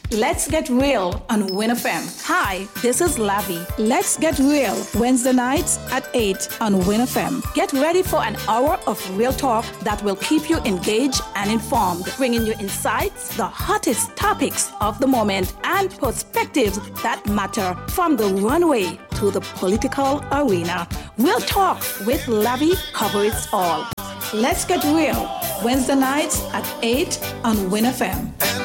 Let's Get Real on Win FM. Hi, this is Lavi. Let's Get Real, Wednesday nights at 8 on Win FM. Get ready for an hour of real talk that will keep you engaged and informed, bringing you insights, the hottest topics of the moment, and perspectives that matter from the runway to the political arena. Real Talk with Lavi covers all. Let's Get Real, Wednesday nights at 8 on Win FM.